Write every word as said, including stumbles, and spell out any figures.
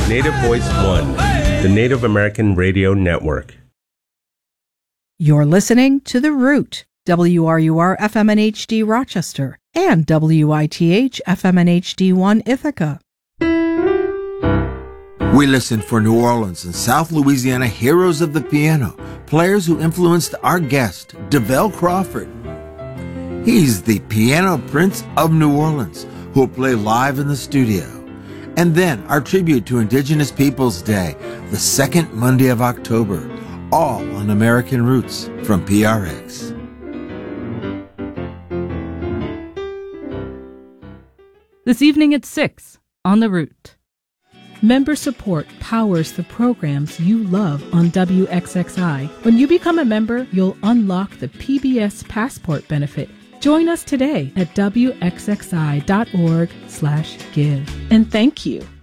Native Voice One, the Native American Radio Network. You're listening to The Root, W R U R F M N H D Rochester, and W I T H F M N H D one Ithaca. We listen for New Orleans and South Louisiana heroes of the piano, players who influenced our guest, DeVell Crawford. He's the piano prince of New Orleans, who will play live in the studio. And then our tribute to Indigenous Peoples Day, the second Monday of October, all on American Roots from P R X. This evening at six on The Root. Member support powers the programs you love on W X X I. When you become a member, you'll unlock the P B S Passport benefit. Join us today at W X X I dot org slash give. And thank you.